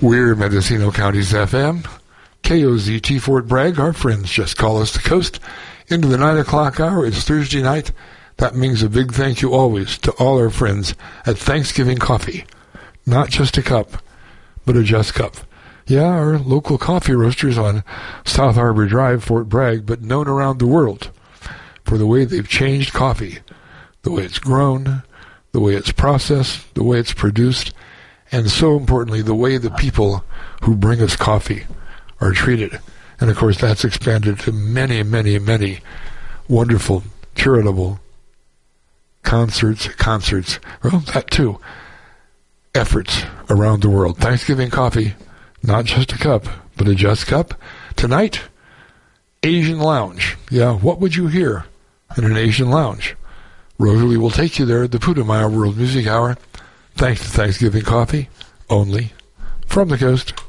We're Mendocino County's FM, KOZT Fort Bragg. Our friends just call us the coast. Into the 9 o'clock hour, it's Thursday night. That means a big thank you always to all our friends at Thanksgiving Coffee. Not just a cup, but a just cup. Yeah, our local coffee roasters on South Harbor Drive, Fort Bragg, but known around the world for the way they've changed coffee, the way it's grown, the way it's processed, the way it's produced, and so importantly, the way the people who bring us coffee are treated. And of course, that's expanded to many, many, many wonderful, charitable concerts, well, that too, efforts around the world. Thanksgiving Coffee, not just a cup, but a just cup. Tonight, Asian Lounge. Yeah, what would you hear in an Asian lounge? Rosalie will take you there at the Putumayo World Music Hour. Thanks to Thanksgiving Coffee, only from the coast.